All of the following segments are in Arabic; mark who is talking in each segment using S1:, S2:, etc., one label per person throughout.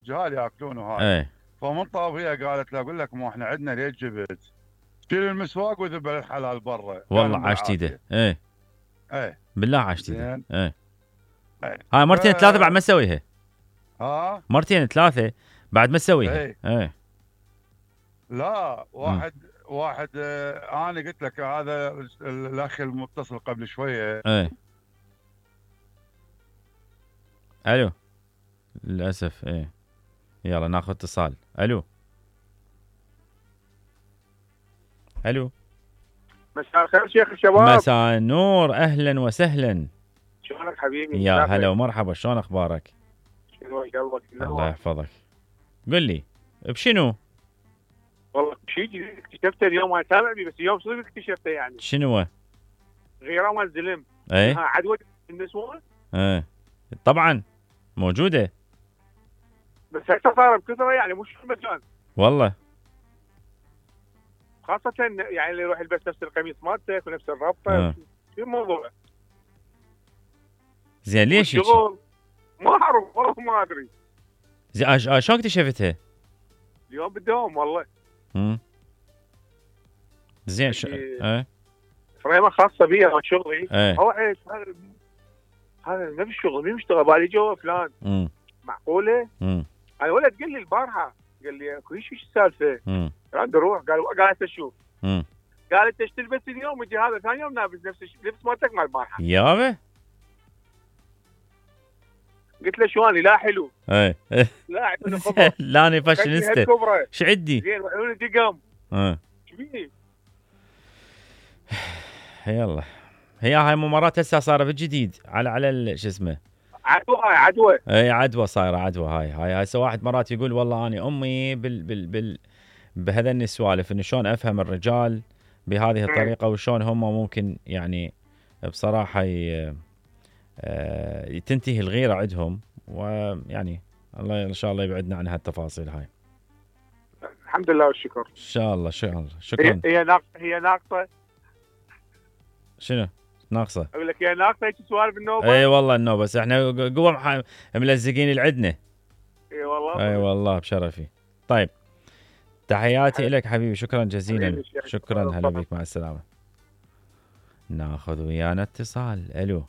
S1: جهال ياكلون وهاي.
S2: ايه
S1: فمن طاب هي قالت له اقول لك مو احنا عندنا ليش جبت شيل المسواق وذبل الحلال برا
S2: والله
S1: كان
S2: عاشت ايده.
S1: بالعافيه.
S2: ايه
S1: ايه
S2: بالله عاشت ايده.
S1: زين.
S2: ايه
S1: ايه
S2: هاي
S1: ف
S2: مرتين ثلاثه بعد ما تسويها.
S1: ها.
S2: مرتين ثلاثه بعد ما تسويها.
S1: ايه
S2: ايه
S1: لا
S2: امم
S1: واحد انا قلت لك هذا الاخ المتصل قبل شويه.
S2: ايه الو للاسف. ايه يلا ناخذ اتصال. الو الو
S3: مساء الخير شيخ الشباب.
S2: مساء النور، اهلا وسهلا.
S3: شلونك حبيبي؟
S2: يا هلا ومرحبا، شلون اخبارك؟
S3: شنو قلبك؟
S2: الله يحفظك. قل لي بشنو؟
S3: والله شيء جديد اكتشفته اليوم، انا تابع بيه بس اليوم صدق اكتشفته يعني.
S2: شنو؟
S3: غيره مال زلم.
S2: ايه
S3: عدوى النسوان.
S2: ايه طبعا موجوده.
S3: بس هسه صار بكثره يعني مش في المكان.
S2: والله
S3: خاصة يعني اللي يروح يلبس نفس القميص مالتك ونفس الربطة. شو الموضوع؟
S2: زين ليش هيك؟
S3: ما اعرف والله ما ادري.
S2: زين شلون اكتشفتها؟
S3: اليوم بالدوام والله.
S2: زين ايه
S3: فريمة خاصة بي مال شغلي.
S2: ايه
S3: روحت هذا ما بالشغل مين مشتغل بالي جوا فلان. معقولة؟ انا ولد قال لي البارحة قال لي اكو ايش السالفة؟ قال اروح قال اشوف. قال انت ايش تلبس اليوم؟ يجي هذا ثاني يوم لابس نفس اللبس مالتك مال البارحة.
S2: يابا
S3: قلت له شو اني لا حلو.
S2: ايه
S3: لا عندنا خبر.
S2: لا انا فاشينيستا. ايش عندي؟
S3: زين وعيوني دقم.
S2: ايش
S3: بيه؟
S2: يلا هي هاي ممارات هسه صايره بالجديد على شو اسمه
S3: عدوى.
S2: اي عدوى صايره عدوى. هاي هسه واحد مرات يقول والله اني امي بهذني السوالف انه شلون افهم الرجال بهذه الطريقه وشلون هم ممكن يعني بصراحه تنتهي الغيره عندهم، ويعني الله ان شاء الله يبعدنا عن هالتفاصيل هاي.
S3: الحمد لله والشكر.
S2: ان شاء الله شكرا.
S3: هي ناقصه.
S2: شنو ناقصه؟
S3: اقول لك هي ناقصه هيك سوالف النوبه.
S2: اي والله النوبه، بس احنا قوه ملزقين اللي عندنا.
S3: اي والله.
S2: اي والله بشرفي. طيب تحياتي لك حبيبي، شكرا جزيلا. شكرا هلا بك، مع السلامه. ناخذ ويانا اتصال. الو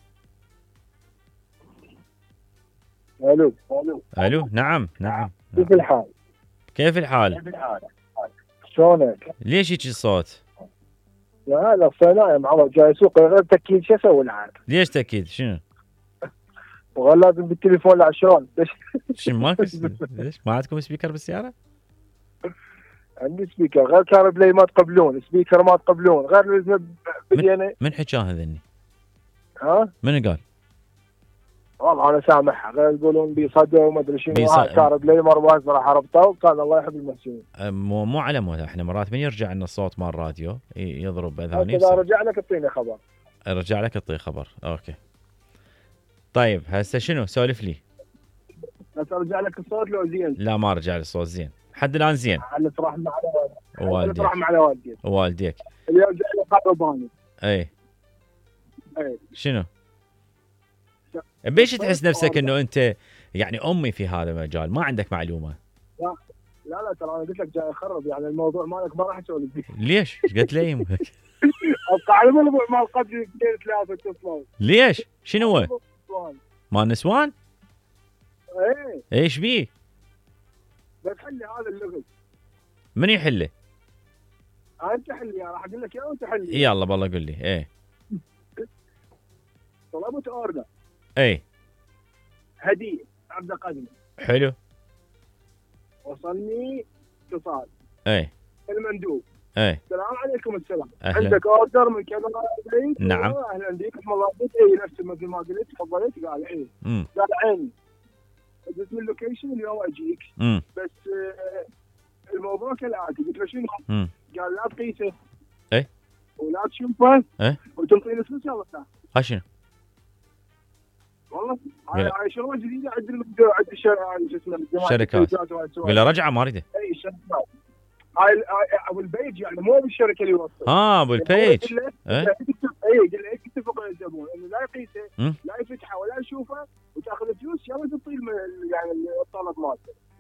S2: الو نعم.
S4: كيف الحال؟
S2: كيف الحال؟
S4: شلونك؟
S2: ليش هيك الصوت؟
S4: لا لا نايم عوض جاي سوق غير تاكيد. شو اسوي الحال؟
S2: ليش تاكيد؟ شنو؟
S4: والله لازم بالتليفون لا شلون؟
S2: شنو ماكو؟ ليش ما عندكم سبيكر بالسياره؟
S4: عندي سبيكر غير كار بلاي ما تقبلون، سبيكر ما تقبلون، غير بدينا.
S2: من حكاها هذني؟
S4: ها؟
S2: من قال؟
S4: والله انا سامحها غير يقولون بيصدى وما ادري شنو. كار بلاي مره راح اربطه وكان الله يحب المحسنين.
S2: مو على مود احنا مرات من يرجع لنا الصوت مال الراديو يضرب اذاني.
S4: اذا رجع لك اعطيني خبر.
S2: ارجع لك اعطيه خبر. اوكي طيب هسه شنو سولف لي؟
S4: بس ارجع لك الصوت لو زين؟
S2: لا ما رجع لي الصوت زين لحد الان. زين
S4: حلت رحمه على
S2: والديك.
S4: رحمه على والديك.
S2: والديك
S4: اليوم جاي خرباني.
S2: اي شنو؟ بيش تحس نفسك انه انت يعني امي في هذا المجال ما عندك معلومه؟
S4: لا ترى انا قلت لك جاي اخرب يعني الموضوع مالك ما راح اسولف فيه.
S2: ليش؟ ايش قلت لي؟
S4: ابقى على الموضوع مال قبل 2 3 تصلوا.
S2: ليش؟ شنو هو؟ مال نسوان؟
S4: ايه
S2: ايش بيه؟
S4: بس حلي هذا اللغز.
S2: من يحله؟
S4: انت حلي، راح اقول لك اياه وانت حلي.
S2: يلا بالله قل لي. ايه
S4: طلبت اوردر.
S2: ايه
S4: هديه عبد قدمي.
S2: حلو.
S4: وصلني اتصال.
S2: ايه
S4: المندوب.
S2: ايه
S4: السلام عليكم. السلام.
S2: أهلا.
S4: عندك اوردر من كذا بيت؟
S2: نعم.
S4: اهلا بك. اسم الله بيت. اي نفس مثل ما قلت تفضلت. قال ايه. قال عيني قلت من اللوكيشن اليوم اجيك. بس الموضوع كالاتي. قلت له شنو؟ قال لا تقيسه.
S2: ايه
S4: ولا تشوفه.
S2: ايه
S4: وتنطيني فلوس. يلا تعال.
S2: شنو؟
S4: والله هاي شغله جديده عند المبدع عند
S2: الشركات. قال له رجعه ما اريده.
S4: اي الشركات هاي ابو البيج يعني مو بالشركه اللي يوصل.
S2: ابو البيج.
S4: اي قل له اتفق مع الزبون انه لا يقيسه لا يفتحه ولا يشوفه وتاخذ فلوس. يلا تعطيه يعني الطلب مالته.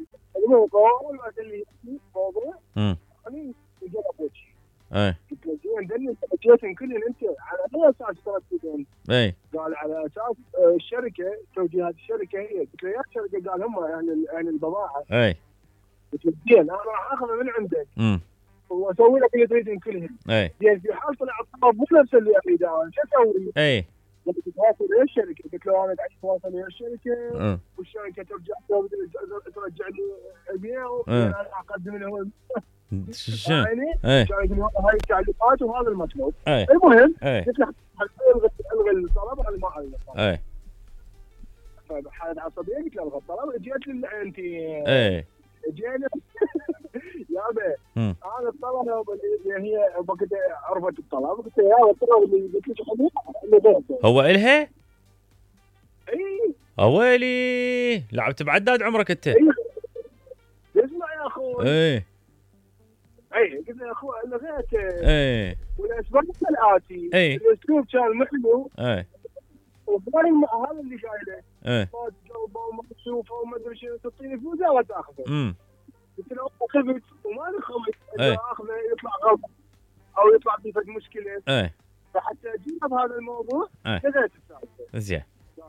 S4: اول ما قال لي موضوع انا جاب وجهي. قلت له زين دني انت جيتن كلن انت على اي اساس ترتبون؟ قال على اساس الشركه توجيهات الشركه هي. قلت له يا الشركه؟ قال هم يعني البضاعه. قلت له زين انا راح اخذها من عندك واسوي لك اللي تريدين كلهم. زين في حال طلع الطلب مو نفس اللي اريده انا شو اسوي؟ قلت تواصل ويا الشركه. قلت له انا قاعد اتواصل ويا الشركه والشركه ترجع لي 100 انا اقدم لهم يعني هاي التعليقات وهذا المطلوب. المهم قلت له الغي الطلب هذا ما عليه. فبحالة عصبيه قلت له الغي الطلب. جيت لي انت جينا يابا انا الطلب هي وقت عرفت الطلب. قلت يا الطلب اللي قلت لك حبيبي
S2: هو الها؟
S4: اي
S2: اويلي لعبت بعداد عمرك انت.
S4: اسمع يا اخوي. قلت له يا اخوي لغيته. والاسباب الاتي الاسلوب كان محلو. وفاهم هذا اللي قايله. ما تجاوبه وما تشوفه وما ادري شنو تعطيني فلوس ولا تاخذه. قلت له خفت وما نخوت اخذه يطلع غلط او يطلع في فد مشكله. فحتى اجيب هذا الموضوع لغيت السالفه.
S2: زين.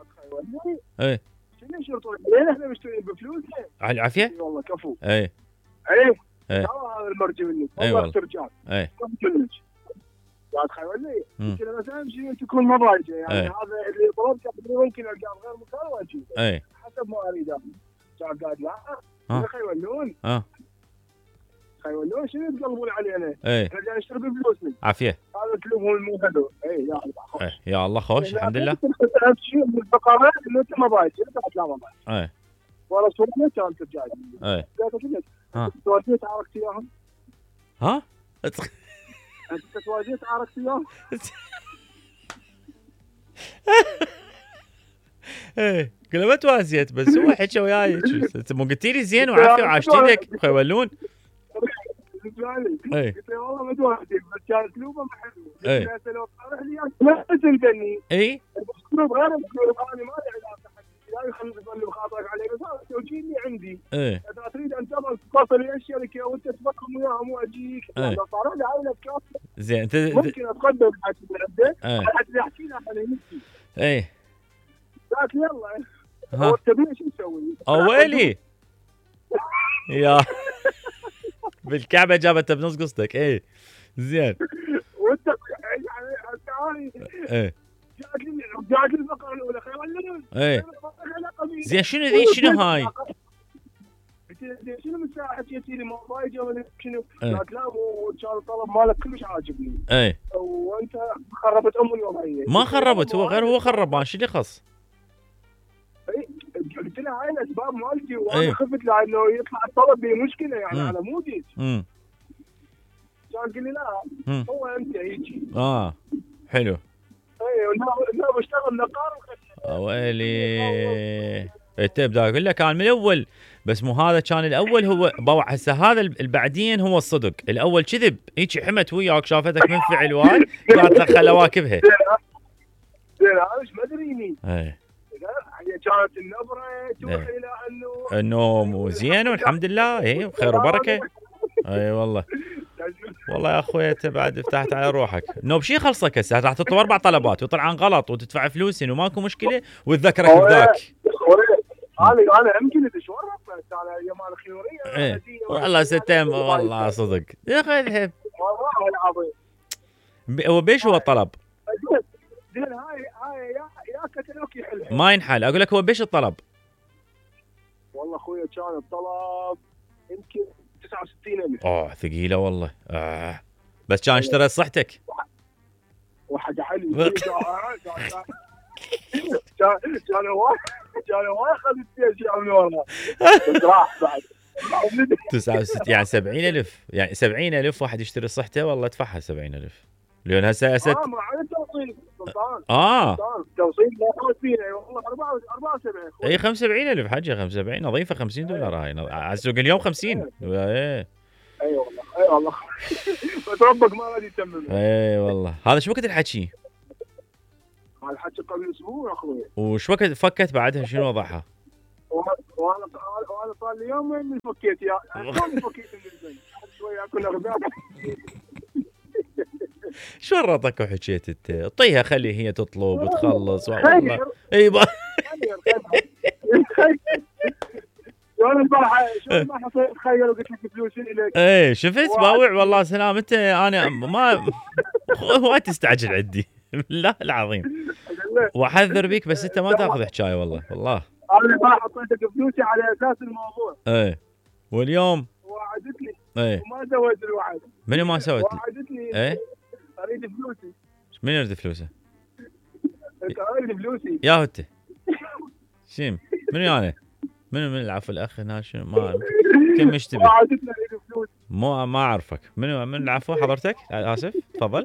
S4: شنو شرطه؟ لين احنا مشترين بفلوسه.
S2: على العافيه؟
S4: والله كفو.
S2: هذا
S4: المرجع مني. والله رجال. كلش. لا تخيلني. قلت له مثلا شيء تكون مضايقه يعني هذا اللي طلبته ممكن القاه غير مكان واجيبه. حسب ما اريد. قال لا خيولون. خيولون شنو تقلبون علينا؟ احنا جاي نشتري بفلوسنا.
S2: عافيه.
S4: هذا اسلوبهم مو حلو. يا الله.
S2: يا الله خوش الحمد لله.
S4: اهم شيء من الفقرات انه انت مضايق. انت لا مضايق. والله صورتنا كانت جايه. قالت تواجهت عارفت اياهم؟
S2: ها؟
S4: انت تواجهت عارفت اياهم؟
S2: قلت ما توازيت بس هو حكى وياي. انت مو قلتي لي زين وعافيه وعاشت ايدك خيولون.
S4: قلت له والله ما توازيت بس كان اسلوبه حلو. قلت له لو طارح لي ما تنتني. الاسلوب غير الاسلوب. انا ما لي علاقه لا يخلي يظل بخاطرك علي بس هذا توجيهي عندي. اذا تريد ان تتصل ويا الشركه وانت تفكهم وياها مو اجيك. لو صار لي عائله كافيه
S2: زين انت
S4: ممكن اتقدم حتى عنده حتى يحكي لي عن نفسي. قالت يلا هو تبي شو تسوي؟
S2: ويلي يا بالكعبه جابتها بنص قصتك. زين
S4: وانت يعني انت جات لي الفقره الاولى خير
S2: زين شنو ذي شنو هاي؟
S4: شنو من ساعه حكيتي لي مضايقه ولا شنو؟ قالت لا مو كان الطلب مالك كلش عاجبني. وانت خربت الوضعيه.
S2: ما خربت هو خرب ما شو اللي خص؟
S4: قلت لها هاي الاسباب مالتي وانا خفت لانه يطلع الطلب بمشكله يعني على مودي. كان قال لي لا هو انت هيجي.
S2: حلو.
S4: لا بشتغل نقار
S2: ويلي انت بدي اقول لك كان من الاول بس مو هذا كان الاول هو بوع. هسه هذا البعدين هو الصدق. الاول كذب هيك حمت وياك شافتك منفعل وايد قالت لك خل اواكبها.
S4: انا مش مدريني. هي كانت النبره توحي الى انه
S2: زين والحمد لله. بخير وبركه. والله والله يا اخوي انت بعد فتحت على روحك. انه بشي خلصك هسه راح تطلب 4 طلبات وطلعان غلط وتدفع فلوس وماكو مشكله وتذكرك بذاك.
S4: انا يمكن اتشرف على ايام الخيوريه.
S2: والله ستم والله صدق يا اخي اذهب
S4: والله العظيم.
S2: هو بيش هو الطلب؟
S4: زين هاي يا كتلوك يحلها
S2: ما ينحل. اقول لك هو بيش الطلب؟
S4: والله اخويا كان الطلب يمكن 69,000.
S2: ثقيله والله. بس كان اشترى صحتك.
S4: واحد حلو كان واخذ الشيء من ورا بس راح بعد
S2: 69 يعني 70,000 يعني 70,000 واحد يشتري صحته والله ادفعها 70,000 لأن هسه
S4: مع التوصيل سلطان توصيل لا خلص فينا والله 74
S2: 75,000 حجه 75 نظيفه $50 هاي على السوق اليوم 50.
S4: اي والله بس ربك ما راضي يتمم.
S2: والله. هذا شو وقت الحكي؟
S4: الحكي قبل اسبوع اخوي.
S2: وش وقت فكت بعدها شنو وضعها؟
S4: وانا صار لي يومين من فكيت يا شلون فكيت من البنك شوي اكل اغذاء.
S2: شو رطك وحكيت انت؟ اعطيها خلي هي تطلب وتخلص والله. اي
S4: وانا البارحه شو ما حصلت تخيل وقلت لك فلوسي اليك.
S2: ايه شفت باوع والله سلام. انت انا ما هو تستعجل عندي بالله العظيم واحذر بيك بس انت ما تاخذ حكايه والله.
S4: انا البارحه اعطيتك فلوسي على اساس الموضوع.
S2: ايه واليوم
S4: وعدت لي
S2: ايه
S4: وما سويت الوعد.
S2: منو ما سويت؟
S4: وعدت لي
S2: ايه
S4: اريد فلوسي.
S2: من يريد فلوسه؟
S4: انت اريد فلوسي
S2: يا انت شيم منو انا؟ من العفو الاخ هنا شنو ما كم مش تبي؟
S4: وعدتني اريد فلوسي.
S2: ما اعرفك من العفو حضرتك اسف تفضل.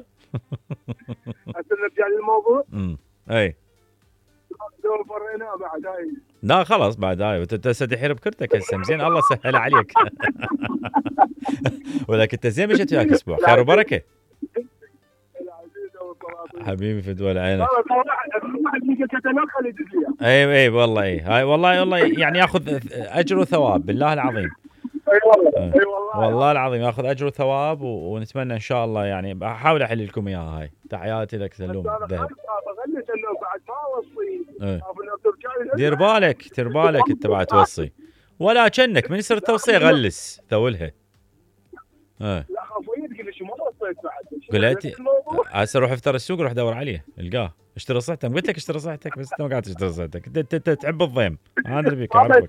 S4: نرجع للموضوع.
S2: اي
S4: لو فرينا بعد هاي
S2: لا خلاص بعد هاي انت تحير بكرتك هسه زين الله سهل عليك. ولكن انت زين مشيت وياك اسبوع خير وبركه حبيبي في دول عينك. اي والله اي هاي والله يعني ياخذ اجر وثواب بالله العظيم.
S4: اي
S2: والله العظيم ياخذ اجر وثواب ونتمنى ان شاء الله يعني بحاول احل لكم اياها. هاي تحياتي لك سلوم ذهب.
S4: بغلس انه بعد ما اوصي
S2: دير بالك انت بعد توصي ولا كأنك من يصير توصيه غلس ثولها.
S4: لا خوفيت قلت شو ما وصيت بعد.
S2: قلت هسه روح افطر السوق روح دور عليه القاه اشتري صحتك. قلت لك اشتري صحتك بس انت ما قاعد تشتري صحتك. انت تعب الضيم انا ادري بيك اعرفك.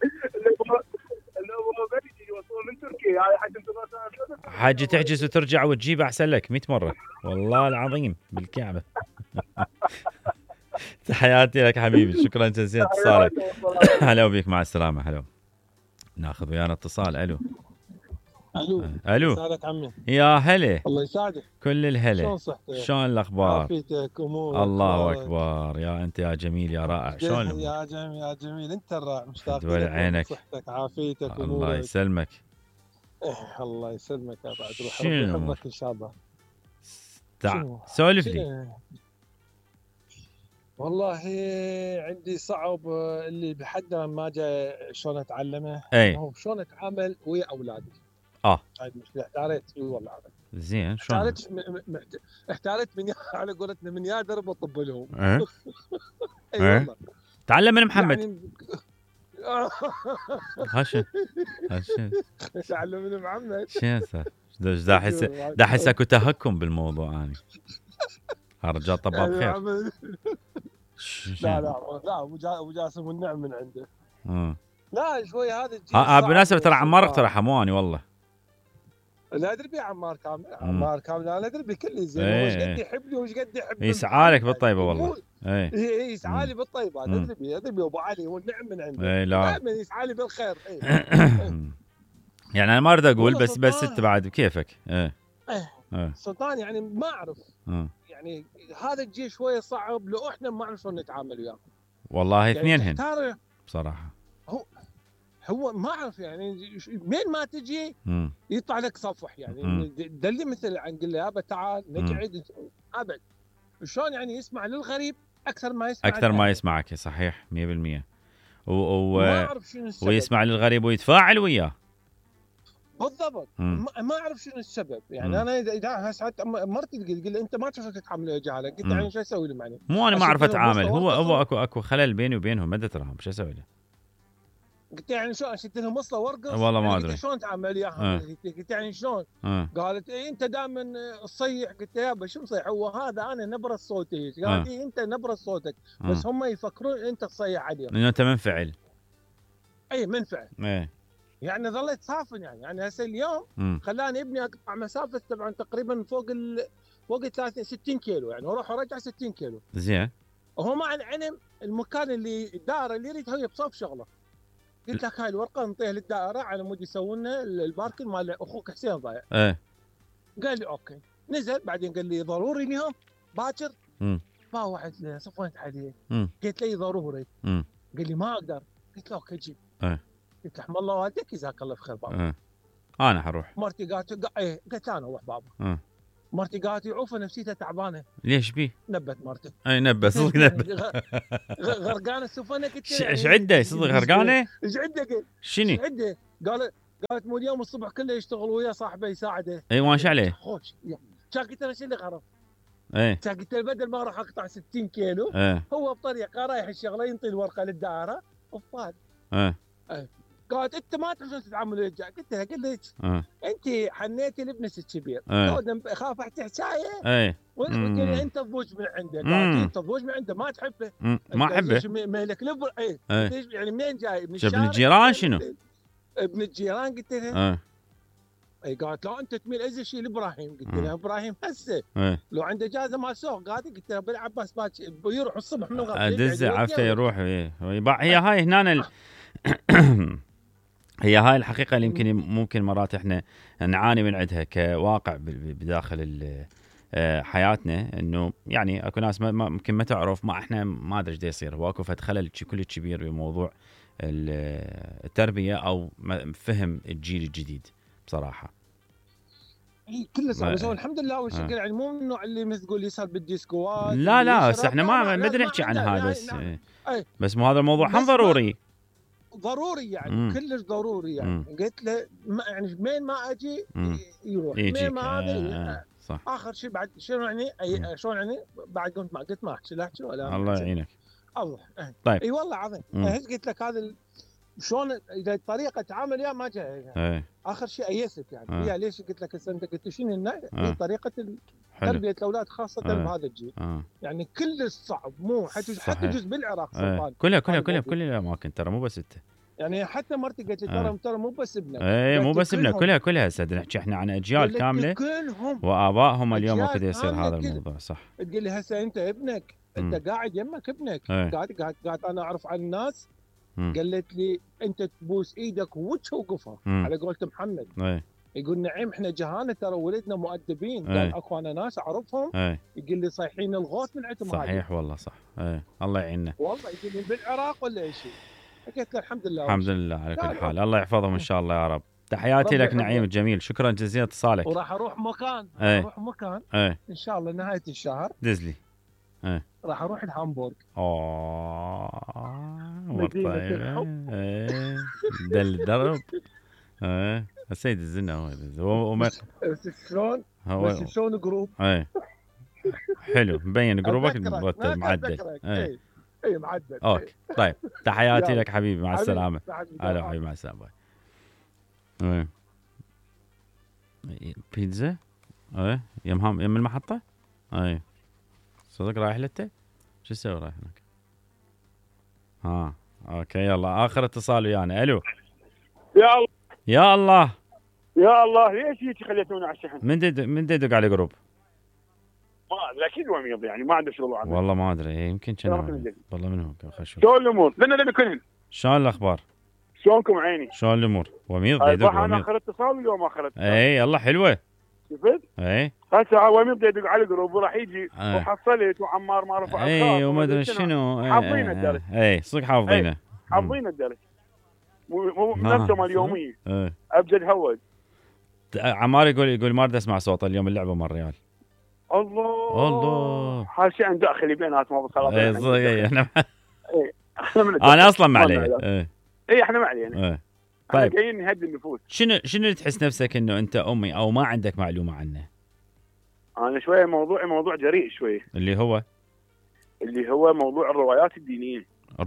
S2: حاجة تحجز وترجع وتجيب احسن لك 100 مرة والله العظيم بالكعبة. تحياتي لك حبيبي شكرا جزيلا اتصالك. هلا بيك مع السلامة. هلا ناخذ ويانا اتصال. الو
S5: يسعدك عمي.
S2: يا هلا
S5: الله يسعدك.
S2: كل الهلا
S5: شلون صحتك؟
S2: شلون الاخبار؟
S5: عافيتك امورك.
S2: الله اكبر يا انت يا جميل يا رائع. شلون
S5: يا جميل انت الرائع مشتاق
S2: دول عينك.
S5: صحتك عافيتك امورك.
S2: الله يسلمك.
S5: الله يسلمك يا بعد روح
S2: شنو
S5: يحفظك ان شاء الله.
S2: سولف لي.
S5: والله عندي صعب اللي بحد ما جاء شلون اتعلمه.
S2: هو
S5: شلون اتعامل ويا اولادي. هاي المشكله احتاريت والله
S2: زين شلون
S5: احتاريت من على قولتنا من يا درب اطب لهم.
S2: اي والله تعلم من محمد
S5: يعني
S2: هاشم
S5: تعلم من محمد.
S2: شو دا احس اكو تهكم بالموضوع اني. هالرجال طباب خير.
S5: لا ابو جاسم والنعم من عنده. لا شوي هذا
S2: بالمناسبة ترى عمار اقترح امواني والله.
S5: لا ادري بي عمار كامل انا ادري بكل زين. وش قد يحبني وش قد يحبني.
S2: يسعى لك بالطيبه والله.
S5: يسعى لي بالطيبه ادري بي ابو علي والنعم من عنده.
S2: دائما
S5: يسعى لي بالخير.
S2: يعني انا ما اريد اقول بس انت بعد بكيفك.
S5: سلطان يعني ما اعرف. يعني هذا الجيل شويه صعب لو احنا ما نعرف شلون نتعامل وياه.
S2: والله يعني اثنينهن بصراحه.
S5: هو ما اعرف يعني من ما تجي يطلع لك صفح يعني دلي مثل عن قل له يابا تعال نقعد ابد. شلون يعني يسمع للغريب اكثر ما
S2: يسمعك. صحيح 100%. ويسمع للغريب ويتفاعل وياه
S5: بالضبط. ما اعرف شنو السبب يعني. انا اذا ساعات مرتي تقول لي انت ما تعرف تتعامل ويا جهلك. قلت يعني شو اسوي له يعني؟
S2: مو انا ما اعرف اتعامل. هو اكو خلل بيني وبينهم ما تراهم شو اسوي له؟
S5: قلت يعني شلون اشد لهم وصله وارقص.
S2: والله ما ادري
S5: شلون اتعامل وياها. قلت يعني شلون؟ قالت انت دائما تصيح. قلت يابا شو مصيح؟ هو هذا انا نبره صوتي. قالت انت نبره صوتك بس هم يفكرون انت تصيح عليهم
S2: انه انت منفعل.
S5: اي منفعل. يعني ظليت صافن يعني هسه اليوم خلاني ابني اقطع مسافه طبعا تقريبا فوق 60 كيلو يعني واروح وارجع 60 كيلو.
S2: زين.
S5: وهو مع العلم المكان اللي الدائره اللي يريد هي بصف شغله. قلت لك هاي الورقه نعطيها للدائره على مود يسوون لنا الباركن مال اخوك حسين ضايع. قال لي اوكي. نزل بعدين قال لي ضروري اليوم باكر. ما واحد صفنت عليه. قلت لي ضروري. قال لي ما اقدر. قلت له اوكي جيب. قلت رحم الله والديك جزاك الله بخير بابا.
S2: انا حروح.
S5: مرتي قالت ايه قلت انا اروح بابا. مرتي قالت يعوفه نفسيته تعبانه.
S2: ليش بيه؟
S5: نبت مرتي.
S2: اي نبت صدق نبت.
S5: غرقانه السفنه. قلت
S2: ايش عده صدق غرقانه؟
S5: ايش عده؟
S2: شنو؟
S5: ايش عده؟ قالت مو اليوم الصبح كله يشتغل ويا صاحبه يساعده.
S2: اي واش عليه؟
S5: خوش كان قلت له شو اللي غرض؟
S2: اي
S5: كان قلت له بدل ما راح اقطع 60 كيلو هو بطريقه رايح الشغله ينطي الورقه للدائره وفاد. قالت انت ما تحسن تتعامل وياه. قلت لها انت حنيتي لابنك الكبير خاف احكي حكايه وقلت لي انت تضوج من عنده. قالت انت تضوج من عنده ما تحبه.
S2: ما احبه
S5: مالك لبر. يعني منين جاي؟ من
S2: الشارع؟ ابن الجيران شنو؟
S5: ابن الجيران. قلت لها قالت لا انت تميل اي شيء لابراهيم. قلت لها ابراهيم هسه لو عنده جازه مال سوق. قلت لها بالعباس يروح الصبح من الغد
S2: دز عفته يروح. هي هاي هنا هي هاي الحقيقه اللي يمكن ممكن مرات احنا نعاني من عندها كواقع بداخل حياتنا، انه يعني اكو ناس ممكن ما تعرف، ما احنا ما ادري ايش يصير، واكو فد خلل كل كبير بموضوع التربيه او فهم الجيل الجديد بصراحه.
S5: كله صعب. بس الحمد لله والشكر يعني مو من النوع اللي مثل تقول يصير بالديسكوات.
S2: لا بس احنا ما ادري نحكي عن هاي بس مو هذا الموضوع هم ضروري
S5: يعني كلش ضروري يعني. قلت له يعني مين ما اجي يروح مين ما هذا
S2: صح.
S5: اخر شيء بعد شنو يعني شلون يعني بعد قلت ما احكي لا احكي ولا
S2: الله يعينك.
S5: الله
S2: طيب
S5: اي والله عظيم. قلت لك هذا شلون اذا طريقه تعامل يا ما جاي اخر شيء ايست يعني. هي ليش قلت لك انت قلت شنو هي طريقه تربيه الاولاد خاصه بهذا الجيل. يعني كل صعب مو حتى جزء بالعراق سلطان
S2: كلها كل الاماكن ترى مو بس انت
S5: يعني. حتى مرتي قالت لي ترى مو بس ابنك.
S2: مو بس ابنك كلها هسه نحكي احنا عن اجيال كامله وابائهم اليوم وقت يصير هذا الموضوع. صح.
S5: تقول لي هسه انت ابنك انت قاعد يمك ابنك قاعد انا اعرف عن ناس قالت لي انت تبوس ايدك ووجه وقفها على قولة محمد. يقول نعم احنا جهانه ترى ولدنا مؤدبين. قال اكو انا ناس اعرفهم يقول لي صايحين الغوث من عندهم.
S2: صحيح والله صح. الله يعيننا
S5: والله. يقول لي بالعراق ولا اي شيء. قلت له الحمد لله
S2: على كل حال. الله يحفظهم ان شاء الله يا رب. تحياتي لك نعيم الجميل. شكرا جزيلا اتصالك.
S5: وراح اروح مكان ان شاء الله نهايه الشهر.
S2: دزلي
S5: راح اروح الهامبورغ.
S2: مدينة الحب. دل درب. السيد الزنا هو
S5: بس شلون جروب.
S2: حلو مبين جروبك معدل.
S5: اي معدل.
S2: اوكي طيب تحياتي لك حبيبي. مع السلامه. هلا حبيبي مع السلامه. بيتزا يم المحطه. صدق رايح لته شو تسوي رايح هناك؟ اوكي يلا اخر اتصال ويانا. الو يا الله
S6: ليش هيك خليتونا على الشحن؟
S2: من يدق على جروب؟
S6: ما اكيد وميض يعني ما عنده شغل عنه.
S2: والله ما ادري يمكن كان والله منهم.
S6: شلون الامور؟ لنا كلن
S2: شلون الاخبار؟
S6: شلونكم عيني؟
S2: شلون الامور؟ وميض يدق وميض.
S6: انا اخر اتصال اليوم اخر اتصال.
S2: يلا حلوه.
S6: شفت؟ هسه وميض يدق على الجروب وراح يجي وحصلت وعمار ما رفع الخط
S2: وما ادري شنو.
S6: حافظين الدرس.
S2: صدق حافظينه.
S6: حافظين الدرس مو نفسهم اليوميه. ابجد هود.
S2: عمار يقول ما اريد اسمع صوته اليوم اللعبه مال الريال. الله
S6: هذا شيء داخلي بيناتهم بالصلاه.
S2: انا اصلا ما علي.
S6: احنا ما علينا.
S2: طيب
S6: جايين نهدي النفوس.
S2: شنو اللي تحس نفسك انه انت امي او ما عندك معلومه عنه؟
S6: انا شويه موضوع جريء شويه.
S2: اللي هو
S6: موضوع الروايات الدينيه.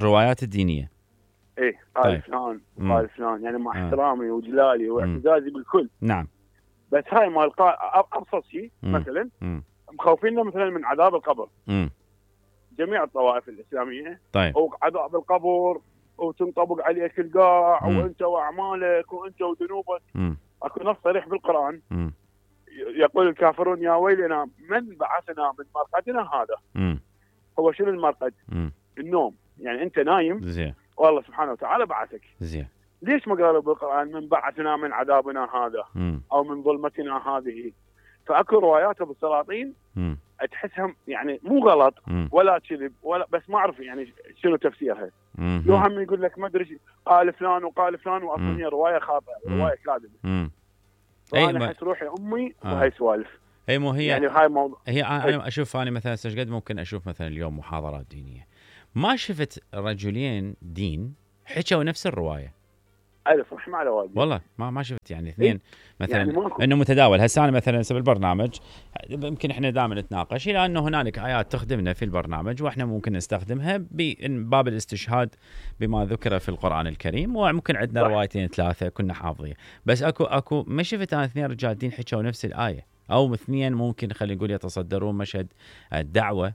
S6: قال فلان وقال فلان يعني مع احترامي وجلالي واعتزازي بالكل.
S2: نعم.
S6: بس هاي مال ابسط شيء مثلا مخوفيننا مثلا من عذاب القبر. جميع الطوائف الاسلاميه.
S2: طيب.
S6: وعذاب القبر وتنطبق عليك القاع وانت واعمالك وانت وذنوبك. اكو نص صريح بالقران يقول الكافرون يا ويلنا من بعثنا من مرقدنا هذا. هو شنو المرقد؟ النوم. يعني انت نايم
S2: زين
S6: والله سبحانه وتعالى بعثك.
S2: زين.
S6: ليش ما قالوا بالقران من بعثنا من عذابنا هذا او من ظلمتنا هذه؟ فاكو روايات بالسلاطين تحسهم يعني مو غلط ولا كذب ولا بس ما اعرف يعني شنو تفسيرها. لو هم يقول لك ما ادري قال فلان وقال فلان واصلا هي روايه خاطئه روايه كاذبه. انا احس روحي امي وهي سوالف
S2: اي مو هي
S6: يعني هاي موضوع.
S2: هي انا اشوف، انا مثلا قد ممكن اشوف مثلا اليوم محاضرات دينيه، ما شفت رجلين دين حكوا نفس الروايه.
S6: الف رحمه على والدي.
S2: والله ما شفت يعني اثنين مثلا
S6: يعني
S2: انه متداول. هسه انا مثلا بالبرنامج يمكن احنا دائما نتناقش الى انه هنالك ايات تخدمنا في البرنامج واحنا ممكن نستخدمها بباب الاستشهاد بما ذكر في القران الكريم، وممكن عندنا روايتين ثلاثه كنا حافظين، بس اكو ما شفت انا اثنين رجال دين حكوا نفس الايه، او اثنين ممكن خلينا نقول يتصدرون مشهد الدعوه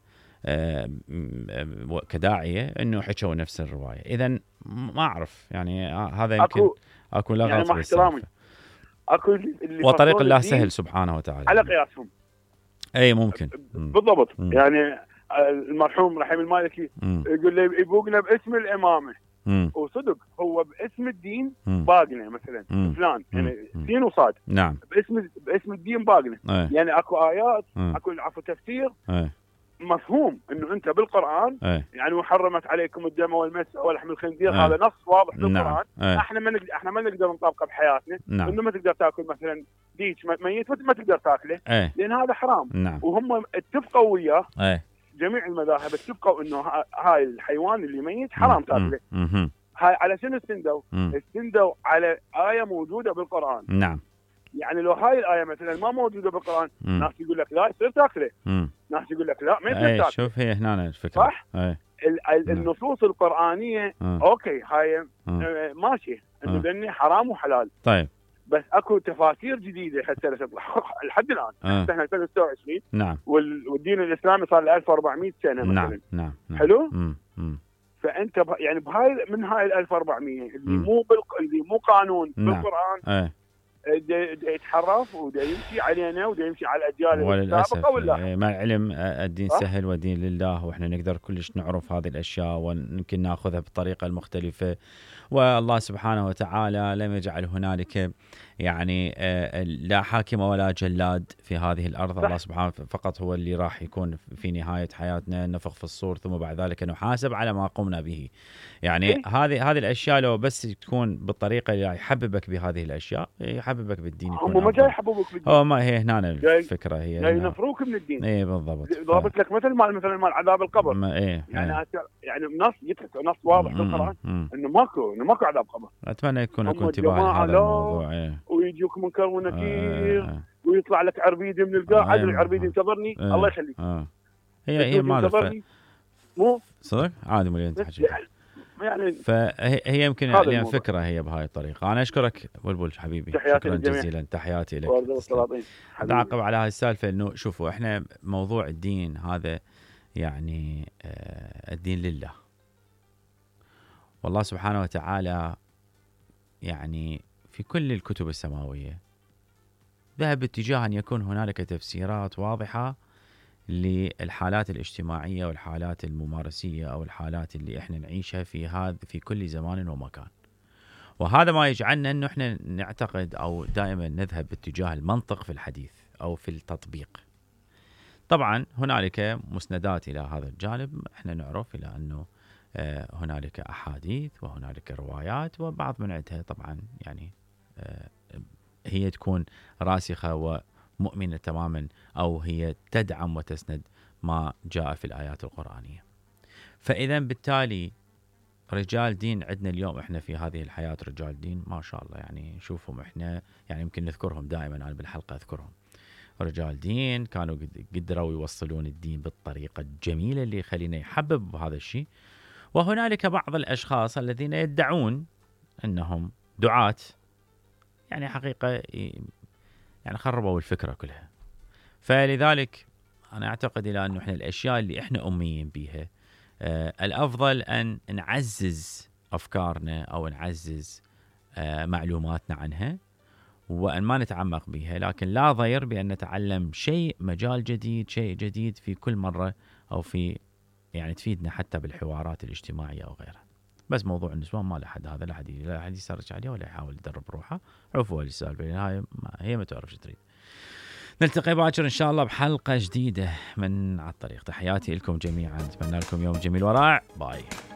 S2: كداعيه انه حكوا نفس الروايه. اذا ما اعرف يعني هذا يمكن اكو لغط
S6: يعني مع احترامي اكو اللي
S2: وطريق الله سهل سبحانه وتعالى
S6: على قياسهم.
S2: اي ممكن
S6: بالضبط. يعني المرحوم رحيم المالكي يقول لي يبوقنا باسم الامامه، وصدق هو باسم الدين باقنا مثلا فلان يعني سين وصاد.
S2: نعم.
S6: باسم الدين باقنا. يعني اكو ايات اكو تفسير مفهوم انه انت بالقران يعني وحرمت عليكم الدم والمس ولحم الخنزير. هذا نص واضح بالقران. احنا ما نقدر نطبقه بحياتنا. انه ما تقدر تاكل مثلا ديك ميت ما تقدر تاكله لان هذا حرام. وهم اتفقوا وياه جميع المذاهب اتفقوا انه هاي الحيوان اللي ميت حرام تاكله. هاي على شنو استندوا على آية موجودة بالقرآن.
S2: نعم.
S6: يعني لو هاي الآية مثلا ما موجودة بالقرآن ناس يقول لك لا يصير تاكله، ناس يقول لك لا ما يصير تاكله.
S2: شوف هي هنا الفكرة
S6: صح؟ النصوص القرآنية اوكي هاي ماشي انه ذني حرام وحلال.
S2: طيب.
S6: بس اكو تفاسير جديدة هسه تطلع لحد الآن سنة 2026.
S2: نعم.
S6: والدين الإسلامي صار له 1400 سنة مثلا.
S2: نعم.
S6: حلو؟ فانت يعني بهاي من هاي ال 1400 اللي مو قانون بالقران يتحرف ودا يمشي علينا ودا يمشي على الاجيال السابقه ولا
S2: مع العلم الدين سهل والدين لله، واحنا نقدر كلش نعرف هذه الاشياء ويمكن ناخذها بالطريقه المختلفه. والله سبحانه وتعالى لم يجعل هنالك يعني لا حاكم ولا جلاد في هذه الارض. الله سبحانه فقط هو اللي راح يكون في نهايه حياتنا نفخ في الصور ثم بعد ذلك نحاسب على ما قمنا به. يعني هذه الاشياء لو بس تكون بالطريقه اللي يحببك بهذه الاشياء يحببك بالدين.
S6: هم ما جاي يحببوك بالدين.
S2: ما هي هنا الفكره هي
S6: جاي ينفروك من الدين.
S2: اي بالضبط.
S6: ضابط لك مثلا مال عذاب القبر. يعني نص نص واضح بالقران انه ماكو عذاب قبر.
S2: اتمنى يكون لكم انتباه لهذا الموضوع.
S6: ويجيك منكر ونكير ويطلع لك عربيدي من القاعد العربيدي ينتظرني الله يخليك.
S2: هي ما
S6: مو
S2: صدق عادي مليون تحكي يعني. فهي يمكن يعني فكره هي بهاي الطريقه. انا اشكرك بلبل حبيبي، شكرا جزيلا، تحياتي لك. نعقب على هاي السالفه انه شوفوا احنا موضوع الدين هذا يعني الدين لله، والله سبحانه وتعالى يعني في كل الكتب السماويه ذهب باتجاه ان يكون هنالك تفسيرات واضحه للحالات الاجتماعيه والحالات الممارسيه او الحالات اللي احنا نعيشها في كل زمان ومكان. وهذا ما يجعلنا انه احنا نعتقد او دائما نذهب باتجاه المنطق في الحديث او في التطبيق. طبعا هنالك مسندات الى هذا الجانب، احنا نعرف الى انه هنالك احاديث وهنالك روايات، وبعض من عندها طبعا يعني هي تكون راسخه ومؤمنه تماما او هي تدعم وتسند ما جاء في الايات القرانيه. فاذا بالتالي رجال دين عندنا اليوم احنا في هذه الحياه رجال دين ما شاء الله، يعني نشوفهم احنا يعني يمكن نذكرهم دائما، انا بالحلقه اذكرهم رجال دين كانوا قدروا يوصلون الدين بالطريقه الجميله اللي يخلينا يحبب بهذا الشيء. وهنالك بعض الاشخاص الذين يدعون انهم دعاة، يعني حقيقه يعني خربوا الفكره كلها. فلذلك انا اعتقد الى انه احنا الاشياء اللي احنا اميين بيها الافضل ان نعزز افكارنا او نعزز معلوماتنا عنها وان ما نتعمق بها، لكن لا ضير بان نتعلم مجال جديد، شيء جديد في كل مره او في يعني تفيدنا حتى بالحوارات الاجتماعيه او غيرها. بس موضوع النسوان ما له حد، هذا لا حد يسرج عليه ولا يحاول يدرب روحه. عفوا للسالفه هي ما تعرف شو تريد. نلتقي باكر ان شاء الله بحلقه جديده من على الطريق. تحياتي لكم جميعا، اتمنى لكم يوم جميل ورائع. باي.